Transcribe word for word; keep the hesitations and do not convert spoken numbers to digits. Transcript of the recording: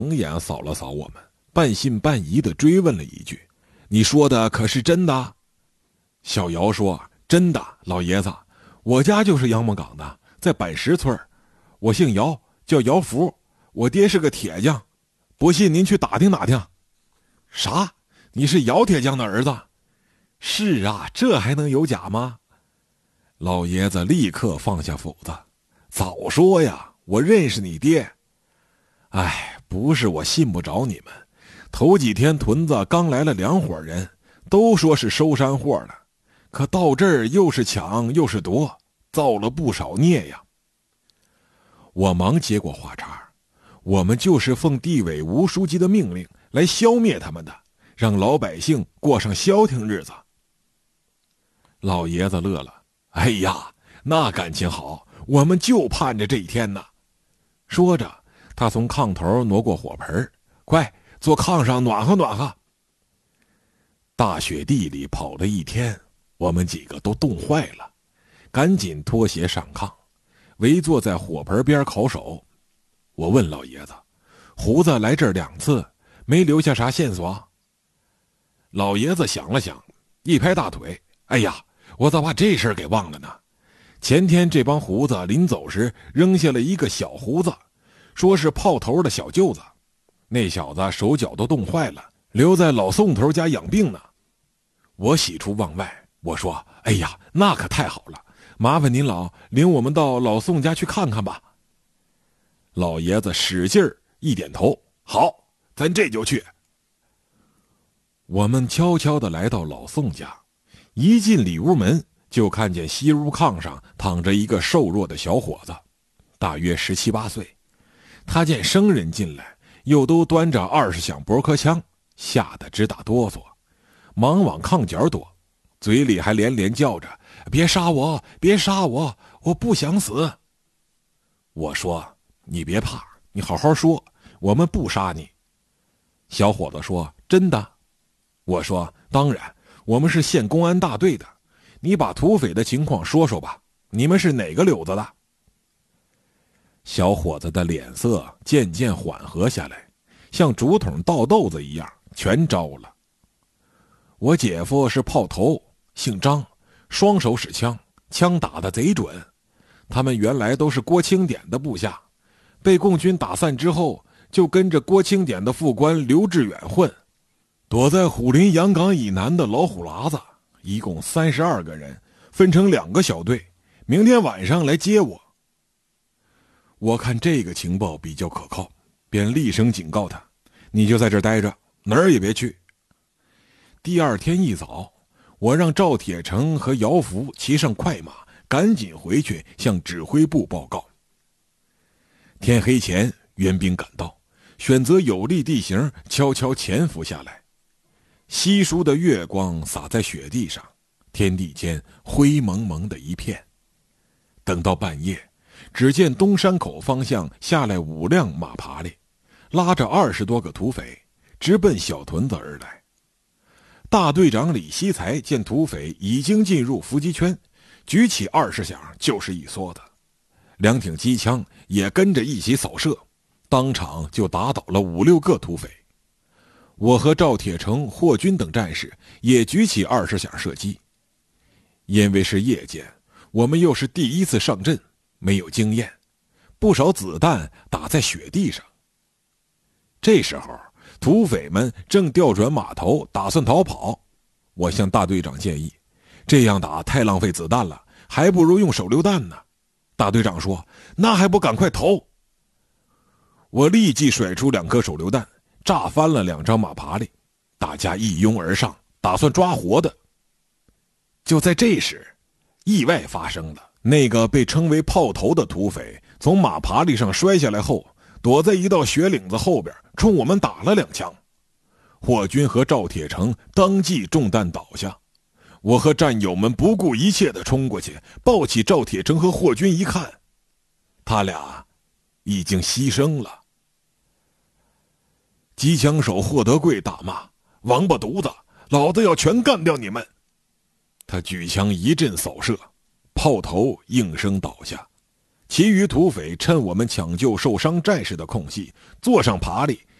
眼扫了扫我们，半信半疑地追问了一句：“你说的可是真的？”小姚说：“真的，老爷子，我家就是杨木岗的，在板石村，我姓姚，叫姚福，我爹是个铁匠，不信您去打听打听。”“啥？你是姚铁匠的儿子？”“是啊，这还能有假吗？”老爷子立刻放下斧子：“早说呀，我认识你爹。哎，不是我信不着你们，头几天屯子刚来了两伙人，都说是收山货的，可到这儿又是抢又是夺，造了不少孽呀。”我忙接过话茬：“我们就是奉地委吴书记的命令来消灭他们的，让老百姓过上消停日子。”老爷子乐了：“哎呀，那感情好，我们就盼着这一天呢。”说着，他从炕头挪过火盆：“快坐炕上暖和暖和。”大雪地里跑了一天，我们几个都冻坏了，赶紧脱鞋上炕，围坐在火盆边烤手。我问老爷子：“胡子来这儿两次，没留下啥线索？”老爷子想了想，一拍大腿：“哎呀，我咋把这事儿给忘了呢？前天这帮胡子临走时扔下了一个小胡子，说是炮头的小舅子，那小子手脚都冻坏了，留在老宋头家养病呢。”我喜出望外，我说：“哎呀，那可太好了，麻烦您老领我们到老宋家去看看吧。”老爷子使劲儿一点头：“好，咱这就去。”我们悄悄地来到老宋家，一进里屋门就看见西屋炕上躺着一个瘦弱的小伙子，大约十七八岁。他见生人进来，又都端着二十响驳壳枪，吓得直打哆嗦，忙往炕角躲，嘴里还连连叫着：“别杀我，别杀我，我不想死。”我说：“你别怕，你好好说，我们不杀你。”小伙子说：“真的？”我说：“当然，我们是县公安大队的，你把土匪的情况说说吧，你们是哪个柳子的？”小伙子的脸色渐渐缓和下来，像竹筒倒豆子一样，全招了。我姐夫是炮头，姓张，双手使枪，枪打得贼准。他们原来都是郭清典的部下，被共军打散之后，就跟着郭清典的副官刘志远混，躲在虎林洋港以南的老虎喇子，一共三十二个人，分成两个小队，明天晚上来接我。我看这个情报比较可靠，便厉声警告他：“你就在这儿待着，哪儿也别去。”第二天一早，我让赵铁成和姚福骑上快马，赶紧回去向指挥部报告。天黑前，援兵赶到，选择有利地形，悄悄潜伏下来。稀疏的月光洒在雪地上，天地间灰蒙蒙的一片。等到半夜，只见东山口方向下来五辆马爬犁，拉着二十多个土匪，直奔小屯子而来。大队长李希才见土匪已经进入伏击圈，举起二十响就是一梭子，两挺机枪也跟着一起扫射，当场就打倒了五六个土匪。我和赵铁成、霍军等战士也举起二十响射击。因为是夜间，我们又是第一次上阵，没有经验，不少子弹打在雪地上。这时候，土匪们正调转马头，打算逃跑。我向大队长建议，这样打太浪费子弹了，还不如用手榴弹呢。大队长说：“那还不赶快投！”我立即甩出两颗手榴弹，炸翻了两张马爬犁，大家一拥而上，打算抓活的。就在这时，意外发生了。那个被称为炮头的土匪从马爬犁上摔下来后，躲在一道雪岭子后边，冲我们打了两枪。霍军和赵铁成当即中弹倒下。我和战友们不顾一切地冲过去，抱起赵铁成和霍军一看，他俩已经牺牲了。机枪手霍德贵大骂：“王八犊子，老子要全干掉你们！”他举枪一阵扫射，炮头应声倒下， 其余土匪趁我们抢救受伤战士的空隙，坐上爬犁，